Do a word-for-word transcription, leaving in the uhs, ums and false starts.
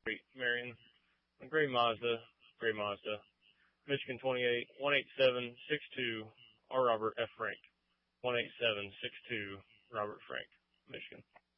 Great, Marion. Gray Mazda, Gray Mazda. Michigan twenty-eight, one eight seven six two, R. Robert F. Frank. one eight seven six two, Robert Frank, Michigan.